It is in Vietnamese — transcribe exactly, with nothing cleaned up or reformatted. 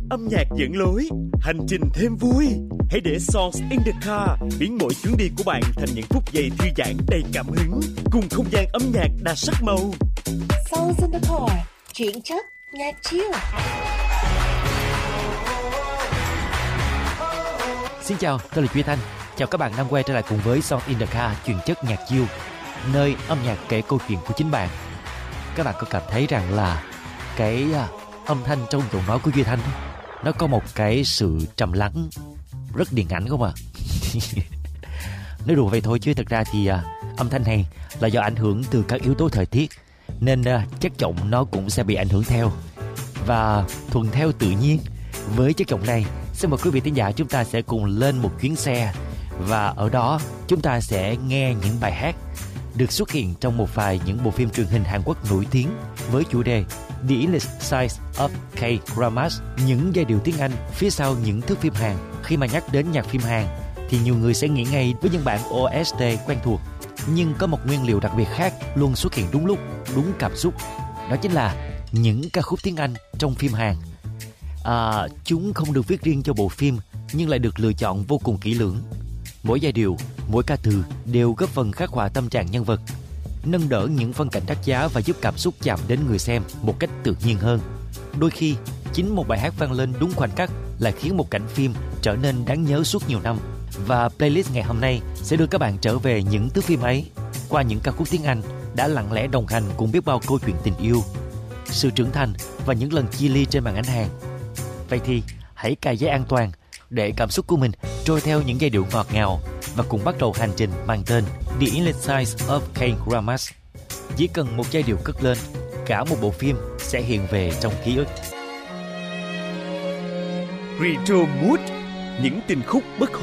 Âm nhạc dẫn lối, hành trình thêm vui. Hãy để Songs in the Car biến mỗi chuyến đi của bạn thành những phút giây thư giãn đầy cảm hứng, cùng không gian âm nhạc đa sắc màu. Songs in the Car, chuyển chất, nhạc chill. Xin chào, tôi là Duy Thanh. Chào các bạn đang quay trở lại cùng với Songs in the Car, chuyển chất nhạc chill, nơi âm nhạc kể câu chuyện của chính bạn. Các bạn có cảm thấy rằng là cái âm thanh trong giọng nói của Duy Thanh nó có một cái sự trầm lắng rất điện ảnh không ạ? À? Nói đùa vậy thôi chứ thật ra thì uh, âm thanh này là do ảnh hưởng từ các yếu tố thời tiết, nên uh, chất giọng nó cũng sẽ bị ảnh hưởng theo. Và thuận theo tự nhiên với chất giọng này, xin mời quý vị thính giả chúng ta sẽ cùng lên một chuyến xe, và ở đó chúng ta sẽ nghe những bài hát được xuất hiện trong một vài những bộ phim truyền hình Hàn Quốc nổi tiếng với chủ đề The Illinois of K-Dramas, những giai điệu tiếng Anh phía sau những thước phim Hàn. Khi mà nhắc đến nhạc phim Hàn thì nhiều người sẽ nghĩ ngay với những bản ô ét tê quen thuộc, nhưng có một nguyên liệu đặc biệt khác luôn xuất hiện đúng lúc, đúng cảm xúc. Đó chính là những ca khúc tiếng Anh trong phim Hàn. À, chúng không được viết riêng cho bộ phim nhưng lại được lựa chọn vô cùng kỹ lưỡng. Mỗi giai điệu, mỗi ca từ đều góp phần khắc họa tâm trạng nhân vật, nâng đỡ những phân cảnh đắt giá và giúp cảm xúc chạm đến người xem một cách tự nhiên hơn. Đôi khi, chính một bài hát vang lên đúng khoảnh khắc lại khiến một cảnh phim trở nên đáng nhớ suốt nhiều năm. Và playlist ngày hôm nay sẽ đưa các bạn trở về những thước phim ấy qua những ca khúc tiếng Anh đã lặng lẽ đồng hành cùng biết bao câu chuyện tình yêu, sự trưởng thành và những lần chia ly trên màn ảnh Hàn. Vậy thì hãy cài dây an toàn để cảm xúc của mình trôi theo những giai điệu ngọt ngào và cùng bắt đầu hành trình mang tên The Illinois of K-Dramas. Chỉ cần một giai điệu cất lên, cả một bộ phim sẽ hiện về trong ký ức. Retro Mood, những tình khúc bất